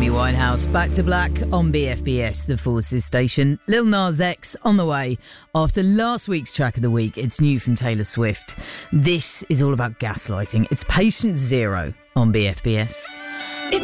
Amy Winehouse, Back to Black on BFBS, the Forces station. Lil Nas X on the way. After last week's track of the week, it's new from Taylor Swift. This is all about gaslighting. It's Patient Zero on BFBS.